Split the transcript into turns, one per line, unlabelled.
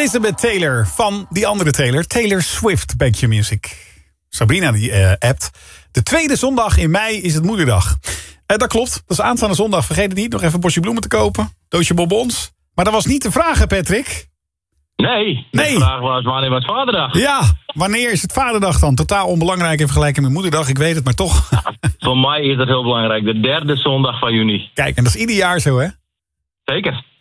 Elizabeth Taylor van die andere Taylor. Taylor Swift, bij Q-Music. Sabrina die appt. De tweede zondag in mei is het moederdag. Dat klopt, dat is aanstaande zondag. Vergeet het niet, nog even een bosje bloemen te kopen. Doosje bonbons. Maar dat was niet de vraag, hè, Patrick?
Nee, de vraag was wanneer was Vaderdag?
Ja, wanneer is het Vaderdag dan? Totaal onbelangrijk in vergelijking met Moederdag, ik weet het, maar toch.
Voor mij is dat heel belangrijk, de derde zondag van juni.
Kijk, en dat is ieder jaar zo, hè?
Zeker.